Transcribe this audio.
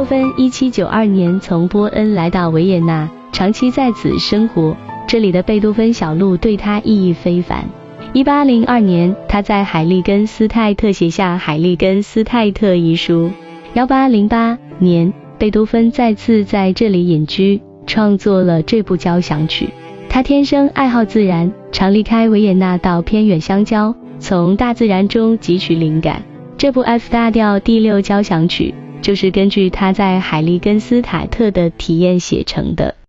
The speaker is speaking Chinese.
多芬1792年从波恩来到维也纳，长期在此生活，这里的贝多芬小路对他意义非凡。1802年，他在海利根斯泰特写下《海利根斯泰特》一书。1808年，贝多芬再次在这里隐居，创作了这部交响曲。他天生爱好自然，常离开维也纳到偏远乡郊，从大自然中汲取灵感。这部 F 大调第6交响曲就是根据他在海利根斯坦特的体验写成的。